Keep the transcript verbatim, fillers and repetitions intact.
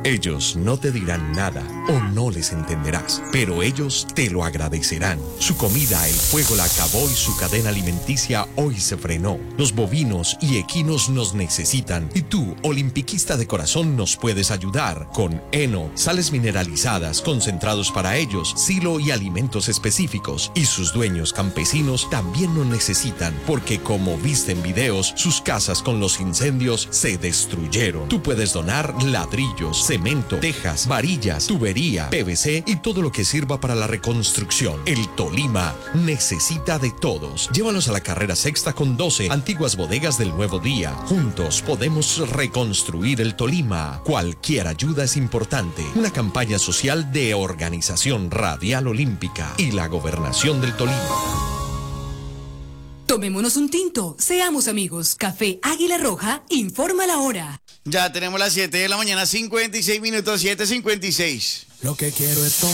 Ellos no te dirán nada o no les entenderás, pero ellos te lo agradecerán. Su comida el fuego la acabó y su cadena alimenticia hoy se frenó. Los bovinos y equinos nos necesitan y tú, olimpiquista de corazón, nos puedes ayudar con heno, sales mineralizadas, concentrados para ellos, silo y alimentos específicos. Y sus dueños campesinos también nos necesitan porque, como viste en videos, sus casas con los incendios se destruyeron. Tú puedes donar ladrillos, cemento, tejas, varillas, tubería, P V C y todo lo que sirva para la reconstrucción. El Tolima necesita de todos. Llévalos a la carrera sexta con doce, antiguas bodegas del Nuevo Día. Juntos podemos reconstruir el Tolima. Cualquier ayuda es importante. Una campaña social de Organización Radial Olímpica y la Gobernación del Tolima. Tomémonos un tinto, seamos amigos. Café Águila Roja informa la hora. Ya tenemos las siete de la mañana, cincuenta y seis minutos, siete cincuenta y seis. Lo que quiero es tomar.